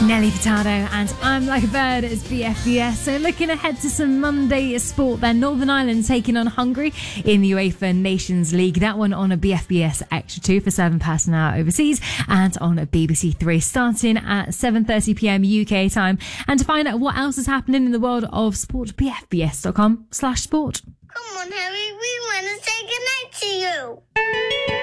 Nelly Furtado and I'm Like a Bird is BFBS. So looking ahead to some Monday sport then. Northern Ireland taking on Hungary in the UEFA Nations League. That one on a BFBS Extra 2 for 7 personnel overseas and on a BBC 3 starting at 7:30pm UK time. And to find out what else is happening in the world of sport, bfbs.com/sport. Come on, Harry, we want to say goodnight to you.